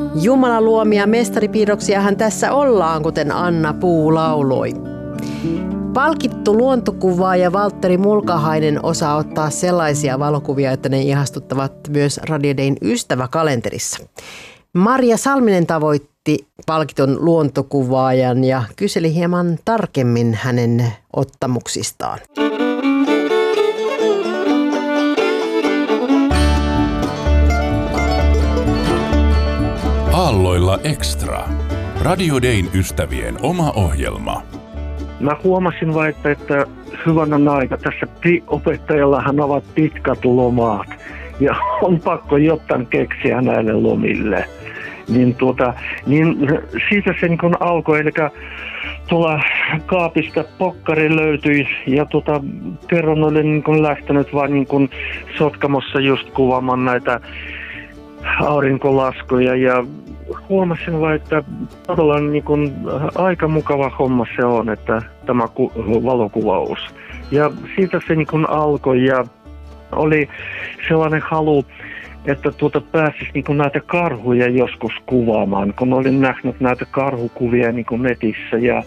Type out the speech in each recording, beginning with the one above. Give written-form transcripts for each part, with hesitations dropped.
Jumalan luomia mestaripiirroksiahan tässä ollaan, kuten Anna Puu lauloi. Palkittu luontokuvaaja Valtteri Mulkahainen osaa ottaa sellaisia valokuvia, että ne ihastuttavat myös Radio Dayn ystäväkalenterissa. Maria Salminen tavoitti palkitun luontokuvaajan ja kyseli hieman tarkemmin hänen ottamuksistaan. Aalloilla Extra. Radio Dayn ystävien oma ohjelma. Mä huomasin vain, että hyvänen aika. Tässä opettajallahan ovat pitkät lomat ja on pakko jotain keksiä näille lomille. Niin siitä se niin alkoi, eli tuolla kaapista pokkari löytyi ja kerran olin niin lähtenyt vaan niin Sotkamossa just kuvaamaan näitä aurinkolaskuja ja huomasin vain, että todella niin aika mukava homma se on, että tämä valokuvaus. Ja siitä se niin alkoi ja oli sellainen halu, että pääsisi niin näitä karhuja joskus kuvaamaan, kun olin nähnyt näitä karhukuvia niin netissä. Ja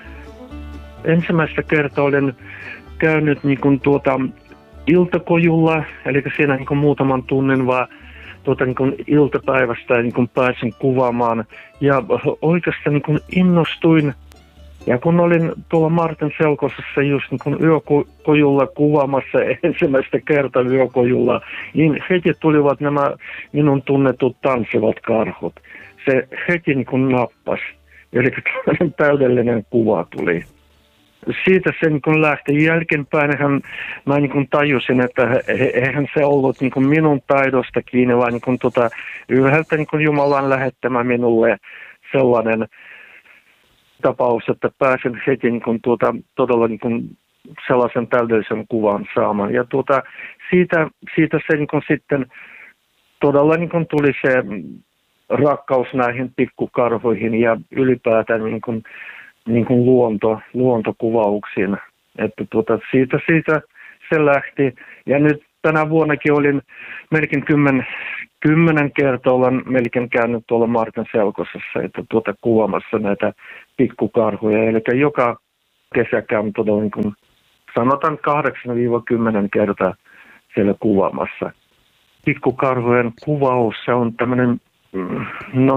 ensimmäistä kertaa olen käynyt niin iltakojulla, eli siinä niin muutaman tunnin vaan niin iltapäivästä niin pääsin kuvaamaan. Ja oikeastaan niin innostuin. Ja kun olin tuolla Martin Selkosessa just niin yökojulla kuvaamassa ensimmäistä kertaa yökojulla, niin heti tulivat nämä minun tunnetut tanssivat karhut. Se heti niin nappasi. Eli täydellinen kuva tuli. Siitä se niin lähti. Jälkeenpäinhän mä niin tajusin, että eihän se ollut niin minun taidosta kiinni, vaan niin yhdeltä niin Jumalan lähettämä minulle sellainen tapaus, että pääsin heti niin todella niin sellaisen täydellisen kuvan saamaan. Ja siitä se niin sitten todella niin tuli se rakkaus näihin pikkukarhuihin ja ylipäätään niin luontokuvauksiin. Että siitä se lähti. Ja nyt tänä vuonnakin olin melkein 10 kertaa olen melkein käynyt tuolla Martin Selkosessa, että kuvaamassa näitä pikkukarhuja. Eli joka kesä käyn todella niin kuin, sanotaan 8-10 kertaa siellä kuvaamassa. Pikkukarhujen kuvaus, se on tämmöinen, no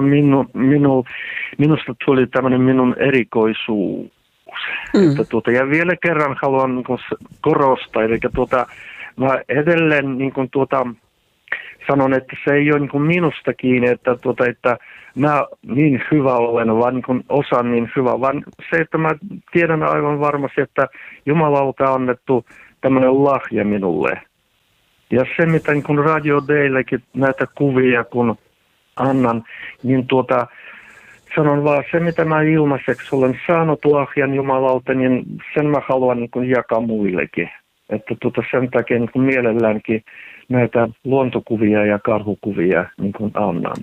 minusta tuli tämmöinen minun erikoisuus. Että ja vielä kerran haluan niin kuin korostaa, eli mä edelleen niin kuin sanon, että se ei ole niin kuin minusta kiinni, että mä niin hyvä olen, vaan niin osaan niin hyvä, vaan se, että mä tiedän aivan varmasti, että Jumalalta on annettu tämmöinen lahja minulle. Ja se, mitä niin kuin Radio Dayllekin näitä kuvia, kun annan, niin sanon vaan, se mitä mä ilmaiseksi olen saanut lahjan Jumalalta, niin sen mä haluan niin kuin jakaa muillekin. Että sen takia niin kuin mielelläänkin näitä luontokuvia ja karhukuvia niin kuin annan.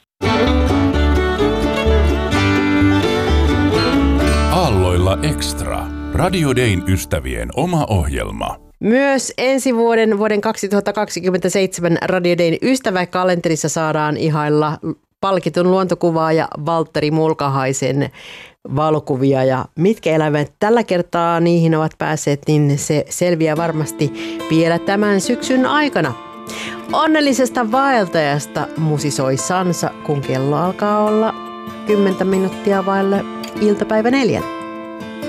Aalloilla Extra. Radio Dayn ystävien oma ohjelma. Myös ensi vuoden 2027 Radio Dayn ystäväkalenterissa saadaan ihailla palkitun luontokuvaaja Valtteri Mulkahaisen valokuvia. Ja mitkä eläimet tällä kertaa niihin ovat päässeet, niin se selviää varmasti vielä tämän syksyn aikana. Onnellisesta vaeltajasta musisoi Sansa, kun kello alkaa olla 10 minuuttia vaille iltapäivä 4.